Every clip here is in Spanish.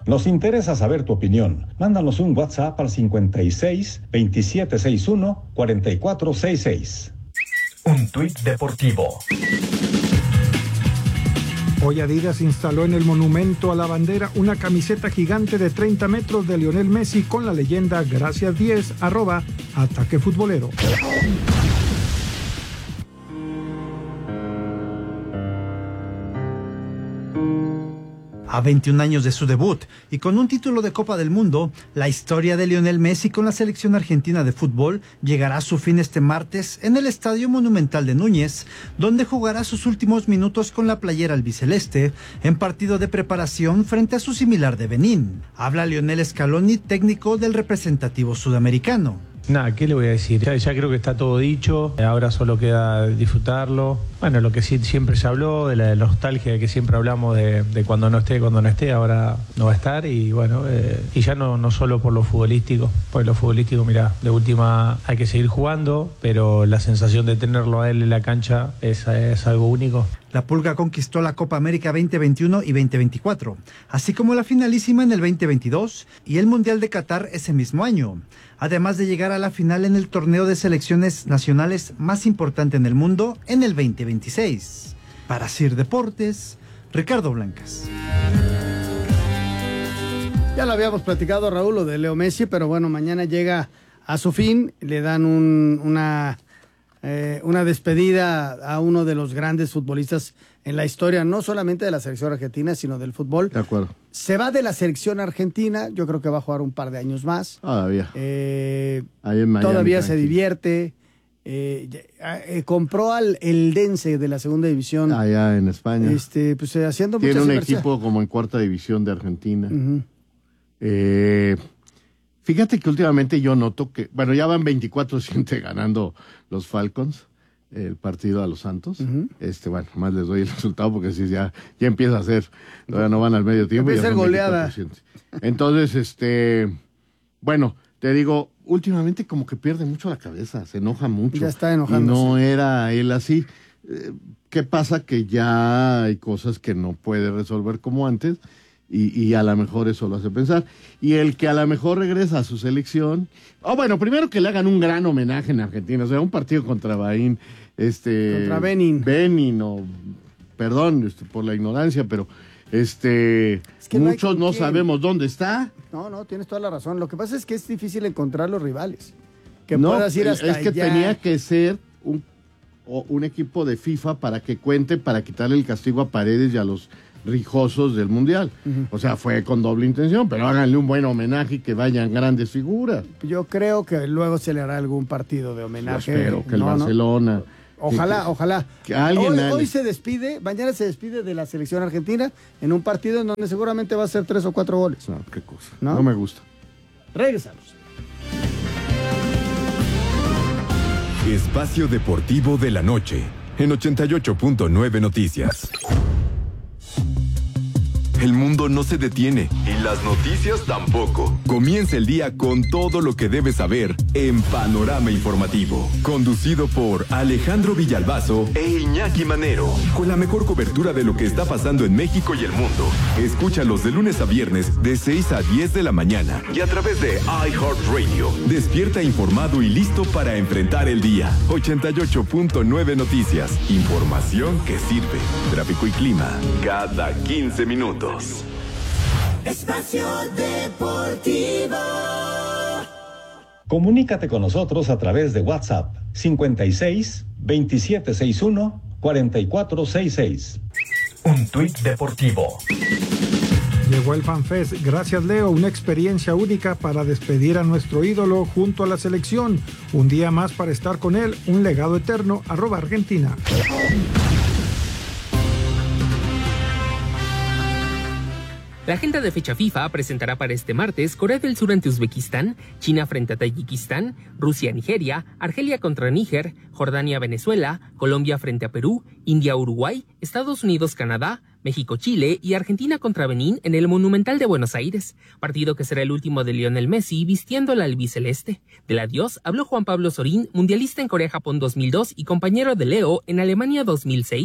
Nos interesa saber tu opinión. Mándanos un WhatsApp al 56 2761 4466. Un tuit deportivo. Hoy Adidas instaló en el monumento a la bandera una camiseta gigante de 30 metros de Lionel Messi con la leyenda Gracias 10, @Ataque Futbolero. A 21 años de su debut y con un título de Copa del Mundo, la historia de Lionel Messi con la selección argentina de fútbol llegará a su fin este martes en el Estadio Monumental de Núñez, donde jugará sus últimos minutos con la playera albiceleste en partido de preparación frente a su similar de Benín. Habla Lionel Scaloni, técnico del representativo sudamericano. Nada, ¿qué le voy a decir? Ya creo que está todo dicho, ahora solo queda disfrutarlo. Bueno, lo que sí siempre se habló, de la nostalgia de que siempre hablamos de cuando no esté, ahora no va a estar. Y bueno, y ya no solo por lo futbolístico, porque lo futbolístico, mira, de última hay que seguir jugando, pero la sensación de tenerlo a él en la cancha es algo único. La Pulga conquistó la Copa América 2021 y 2024, así como la finalísima en el 2022 y el Mundial de Qatar ese mismo año, además de llegar a la final en el torneo de selecciones nacionales más importante en el mundo en el 2026. Para CIR Deportes, Ricardo Blancas. Ya lo habíamos platicado, Raúl, lo de Leo Messi, pero bueno, mañana llega a su fin, le dan una despedida a uno de los grandes futbolistas en la historia, no solamente de la selección argentina, sino del fútbol. De acuerdo. Se va de la selección argentina, yo creo que va a jugar un par de años más. Todavía. Ahí en Miami, todavía tranquilo. se divierte. Compró al Eldense de la segunda división. Allá en España. Pues haciendo Tiene muchas un inversiones. equipo como en cuarta división de Argentina. Uh-huh. Fíjate que últimamente yo noto que, bueno, ya van 24-7 ganando los Falcons el partido a los Santos. Uh-huh. Bueno, más les doy el resultado porque si ya empieza a ser, todavía no van al medio tiempo. Empieza a ser goleada. 24-7. Entonces, bueno, te digo, últimamente como que pierde mucho la cabeza, se enoja mucho. Ya está enojando. Y no era él así. ¿Qué pasa? Que ya hay cosas que no puede resolver como antes. Y a lo mejor eso lo hace pensar. Y el que a lo mejor regresa a su selección. Bueno, primero que le hagan un gran homenaje en Argentina. O sea, un partido contra Bahín. Contra Benin. Perdón por la ignorancia, pero es que muchos no sabemos dónde está. No, tienes toda la razón. Lo que pasa es que es difícil encontrar los rivales. Que puedas ir hasta es que allá. tenía que ser un equipo de FIFA para que cuente, para quitarle el castigo a Paredes y a los rijosos del Mundial. Uh-huh. O sea, fue con doble intención, pero háganle un buen homenaje y que vayan grandes figuras. Yo creo que luego se le hará algún partido de homenaje. Yo espero que el Barcelona... Ojalá. Que alguien hoy se despide, mañana se despide de la selección argentina en un partido en donde seguramente va a ser 3 o 4 goles. No, qué cosa. No me gusta. Regresamos. Espacio Deportivo de la Noche, en 88.9 Noticias. El mundo no se detiene y las noticias tampoco. Comienza el día con todo lo que debes saber en Panorama Informativo. Conducido por Alejandro Villalbazo e Iñaki Manero. Con la mejor cobertura de lo que está pasando en México y el mundo. Escúchalos de lunes a viernes de 6 a 10 de la mañana. Y a través de iHeartRadio. Despierta informado y listo para enfrentar el día. 88.9 Noticias. Información que sirve. Tráfico y clima cada 15 minutos. Espacio Deportivo. Comunícate con nosotros a través de WhatsApp 56 2761 4466. Un tuit deportivo. Llegó el FanFest. Gracias, Leo. Una experiencia única para despedir a nuestro ídolo junto a la selección. Un día más para estar con él. Un legado eterno. @Argentina. La agenda de fecha FIFA presentará para este martes Corea del Sur ante Uzbekistán, China frente a Tayikistán, Rusia-Nigeria, Argelia contra Níger, Jordania-Venezuela, Colombia frente a Perú, India-Uruguay, Estados Unidos-Canadá, México-Chile y Argentina contra Benín en el Monumental de Buenos Aires, partido que será el último de Lionel Messi vistiendo la albiceleste. Del adiós habló Juan Pablo Sorín, mundialista en Corea-Japón 2002 y compañero de Leo en Alemania 2006.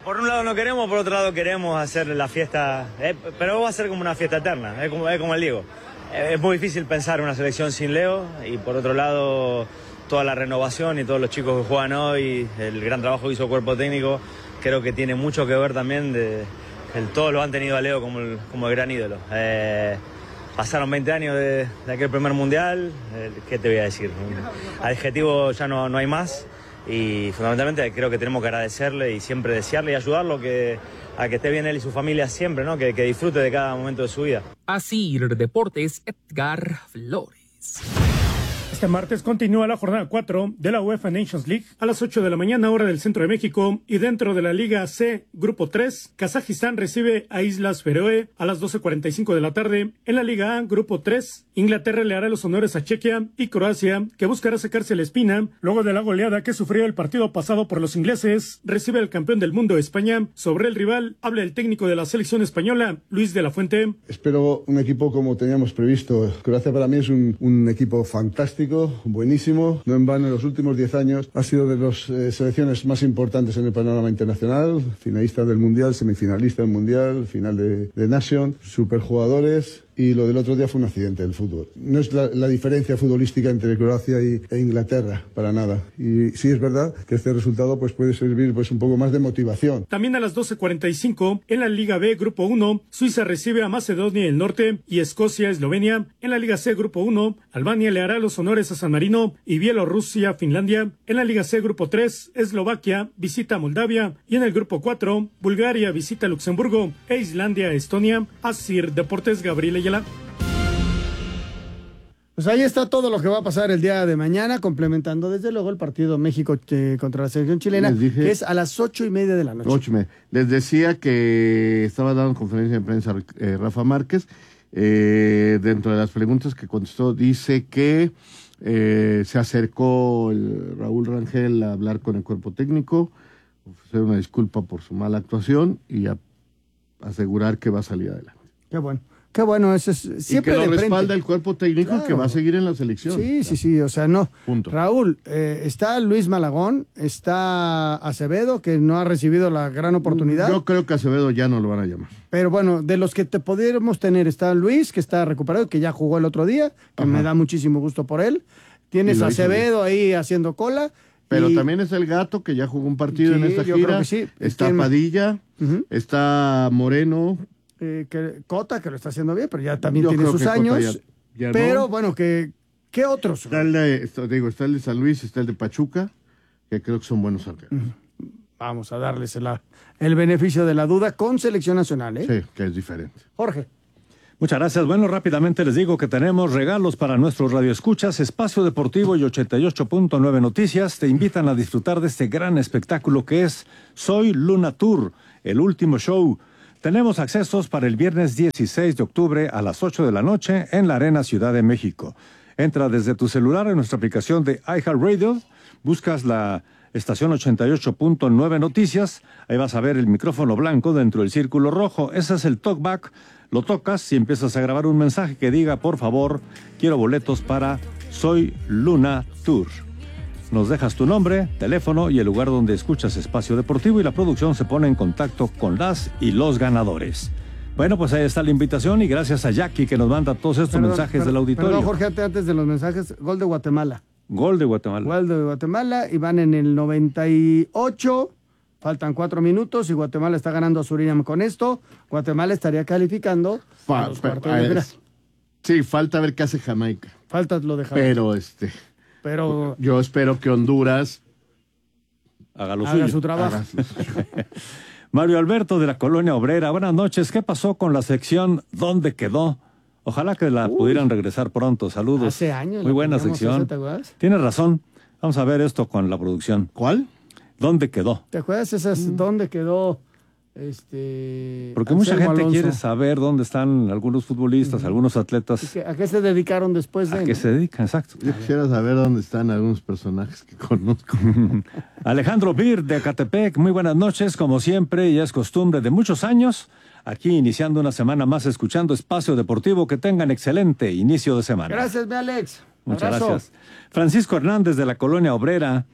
Por un lado no queremos, por otro lado queremos hacer la fiesta, pero va a ser como una fiesta eterna, es como el Diego. Es muy difícil pensar una selección sin Leo y por otro lado toda la renovación y todos los chicos que juegan hoy, el gran trabajo que hizo el cuerpo técnico, creo que tiene mucho que ver también todos lo han tenido a Leo como el gran ídolo. Pasaron 20 años de aquel primer mundial, ¿qué te voy a decir? Adjetivo ya no hay más. Y fundamentalmente creo que tenemos que agradecerle y siempre desearle y ayudarlo a que esté bien él y su familia siempre, ¿no? Que disfrute de cada momento de su vida. Así Deportes, Edgar Flores. Este martes continúa la jornada 4 de la UEFA Nations League a las 8 de la mañana, hora del centro de México, y dentro de la Liga C, Grupo 3, Kazajistán recibe a Islas Feroe a las 12:45 de la tarde. En la Liga A, Grupo 3, Inglaterra le hará los honores a Chequia y Croacia, que buscará sacarse la espina luego de la goleada que sufrió el partido pasado por los ingleses, recibe al campeón del mundo, España. Sobre el rival, habla el técnico de la selección española, Luis de la Fuente. Espero un equipo como teníamos previsto. Croacia para mí es un equipo fantástico, buenísimo. No en vano, en los últimos 10 años ha sido de las selecciones más importantes en el panorama internacional. Finalista del Mundial, semifinalista del Mundial, final de Nation, superjugadores. Y lo del otro día fue un accidente del fútbol. No es la diferencia futbolística entre Croacia e Inglaterra, para nada. Y sí es verdad que este resultado pues puede servir pues un poco más de motivación. También a las 12:45, en la Liga B, Grupo 1, Suiza recibe a Macedonia del Norte y Escocia, Eslovenia. En la Liga C, Grupo 1, Albania le hará los honores a San Marino y Bielorrusia, Finlandia. En la Liga C, Grupo 3, Eslovaquia visita a Moldavia. Y en el Grupo 4, Bulgaria visita a Luxemburgo e Islandia a Estonia. Asir Deportes, Gabriel Ayala. Pues ahí está todo lo que va a pasar el día de mañana, complementando desde luego el partido México contra la selección chilena, que es a las 8:30 de la noche. 8:30. Les decía que estaba dando conferencia de prensa Rafa Márquez. Dentro de las preguntas que contestó, dice que se acercó Raúl Rangel a hablar con el cuerpo técnico, ofrecer una disculpa por su mala actuación y asegurar que va a salir adelante. Qué bueno. Qué bueno, eso es siempre y que lo de respalda frente. el cuerpo técnico, claro, que va a seguir en la selección. Sí, o sea, no. Punto. Raúl, está Luis Malagón, está Acevedo, que no ha recibido la gran oportunidad. Yo creo que Acevedo ya no lo van a llamar. Pero bueno, de los que te podríamos tener, está Luis, que está recuperado, que ya jugó el otro día, que me da muchísimo gusto por él. Tienes a Acevedo ahí haciendo cola. Pero también es el Gato, que ya jugó un partido en esta gira. Sí. Está Padilla, está Moreno. Cota, que lo está haciendo bien, pero ya también tiene sus años. Ya pero no. Bueno, ¿qué otros? Está el de San Luis, está el de Pachuca, que creo que son buenos arqueros. Vamos a darles el beneficio de la duda con selección nacional, ¿eh? Sí, que es diferente. Jorge. Muchas gracias. Bueno, rápidamente les digo que tenemos regalos para nuestros radioescuchas. Espacio Deportivo y 88.9 Noticias te invitan a disfrutar de este gran espectáculo que es Soy Luna Tour, el último show. Tenemos accesos para el viernes 16 de octubre a las 8 de la noche en la Arena Ciudad de México. Entra desde tu celular en nuestra aplicación de iHeartRadio, buscas la estación 88.9 Noticias, ahí vas a ver el micrófono blanco dentro del círculo rojo. Ese es el talkback, lo tocas y empiezas a grabar un mensaje que diga, por favor, quiero boletos para Soy Luna Tour. Nos dejas tu nombre, teléfono y el lugar donde escuchas Espacio Deportivo y la producción se pone en contacto con las y los ganadores. Bueno, pues ahí está la invitación y gracias a Jackie que nos manda todos estos mensajes del auditorio. Perdón, Jorge, antes de los mensajes, gol de Guatemala. Gol de Guatemala. Gol de Guatemala y van en el 98, faltan 4 minutos y Guatemala está ganando a Surinam con esto. Guatemala estaría calificando a los cuartos de final. Sí, falta ver qué hace Jamaica. Falta lo de Jamaica. Pero yo espero que Honduras haga su trabajo. Mario Alberto de la Colonia Obrera, buenas noches. ¿Qué pasó con la sección ¿Dónde quedó? Ojalá que la pudieran regresar pronto. Saludos. Hace años. Muy buena sección. Tienes razón. Vamos a ver esto con la producción. ¿Cuál? ¿Dónde quedó? ¿Te acuerdas esas? ¿Dónde quedó? Porque mucha gente quiere saber dónde están algunos futbolistas, algunos atletas. ¿A qué se dedicaron después de? ¿A qué se dedican? Exacto. Yo quisiera saber dónde están algunos personajes que conozco. Alejandro Bir de Acatepec, muy buenas noches. Como siempre, ya es costumbre de muchos años, aquí iniciando una semana más escuchando Espacio Deportivo. Que tengan excelente inicio de semana. Gracias, mi Alex. Muchas gracias. Francisco Hernández de la Colonia Obrera.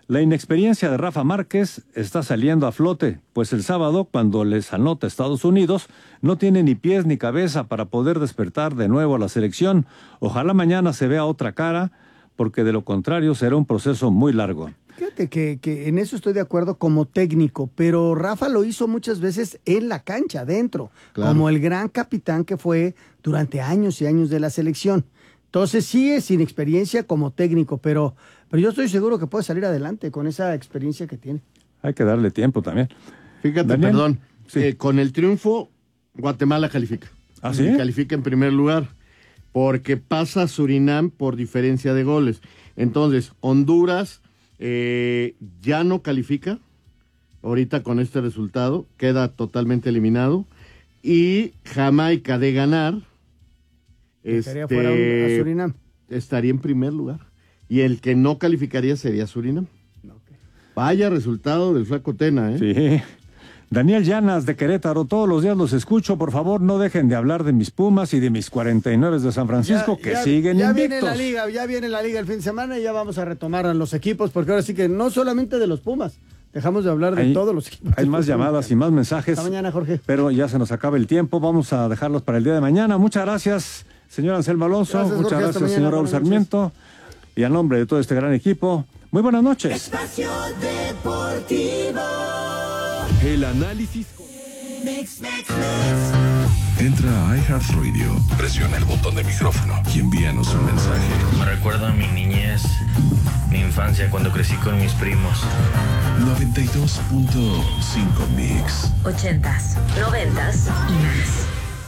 La inexperiencia de Rafa Márquez está saliendo a flote, pues el sábado, cuando les anota Estados Unidos, no tiene ni pies ni cabeza para poder despertar de nuevo a la selección. Ojalá mañana se vea otra cara, porque de lo contrario será un proceso muy largo. Fíjate que en eso estoy de acuerdo como técnico, pero Rafa lo hizo muchas veces en la cancha, adentro, claro, como el gran capitán que fue durante años y años de la selección. Entonces sí es sin experiencia como técnico, pero yo estoy seguro que puede salir adelante con esa experiencia que tiene. Hay que darle tiempo también. Fíjate, Daniel, perdón, sí. Con el triunfo, Guatemala califica. ¿Ah, sí? Califica en primer lugar, porque pasa a Surinam por diferencia de goles. Entonces, Honduras ya no califica, ahorita con este resultado, queda totalmente eliminado, y Jamaica de ganar, fuera a Surinam. Estaría en primer lugar. Y el que no calificaría sería Surinam. Okay. Vaya resultado del Flaco Tena, ¿eh? Sí. Daniel Llanas de Querétaro, todos los días los escucho. Por favor, no dejen de hablar de mis Pumas y de mis 49 de San Francisco, que siguen invictos. Ya viene la liga el fin de semana y ya vamos a retomar a los equipos, porque ahora sí que no solamente de los Pumas, dejamos de hablar de todos los equipos. Hay más llamadas y más mensajes. Hasta mañana, Jorge. Pero ya se nos acaba el tiempo, vamos a dejarlos para el día de mañana. Muchas gracias, señor Anselmo Alonso. Gracias, muchas Jorge, gracias, señor Raúl Sarmiento. Y a nombre de todo este gran equipo, muy buenas noches. Espacio Deportivo. El análisis. Mix. Entra a iHeartRadio, presiona el botón de micrófono y envíanos un mensaje. Me recuerda a mi niñez, mi infancia, cuando crecí con mis primos. 92.5 Mix. 80s, 90s y más.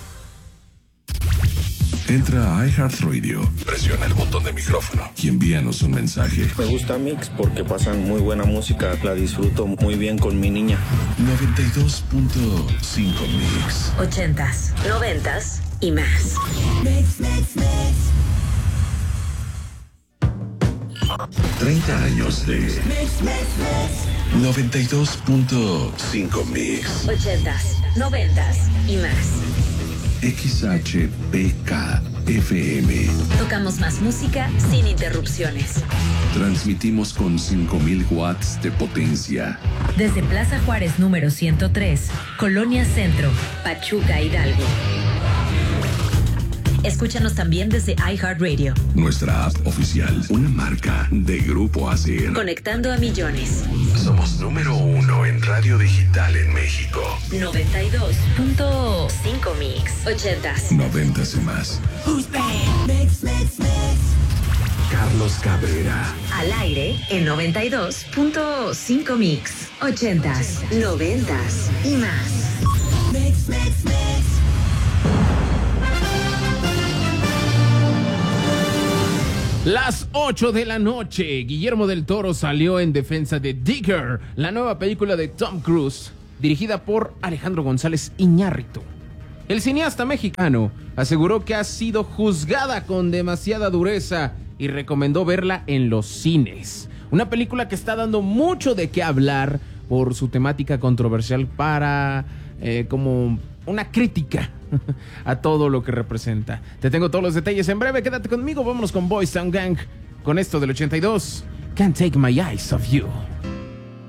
Entra a iHeartRadio, presiona el botón de micrófono y envíanos un mensaje. Me gusta Mix porque pasan muy buena música, la disfruto muy bien con mi niña. 92.5 Mix. 80s, 90s y más. Mix. 30 años de Mix. 92.5 Mix. 80s, 90s y más. XHPK FM. Tocamos más música sin interrupciones. Transmitimos con 5,000 watts de potencia. Desde Plaza Juárez número 103, Colonia Centro, Pachuca, Hidalgo. Escúchanos también desde iHeartRadio. Nuestra app oficial, una marca de Grupo ASIR. Conectando a millones. Somos número 1 en radio digital en México. 92.5 Mix. 80s. 90s y más. Mix. Carlos Cabrera. Al aire en 92.5 Mix. 80s, 90s y más. Mix. Las 8 de la noche, Guillermo del Toro salió en defensa de Digger, la nueva película de Tom Cruise, dirigida por Alejandro González Iñárritu. El cineasta mexicano aseguró que ha sido juzgada con demasiada dureza y recomendó verla en los cines. Una película que está dando mucho de qué hablar por su temática controversial para como una crítica a todo lo que representa. Te tengo todos los detalles en breve, quédate conmigo, vámonos con Boys Town Gang, con esto del 82, Can't Take My Eyes Off You.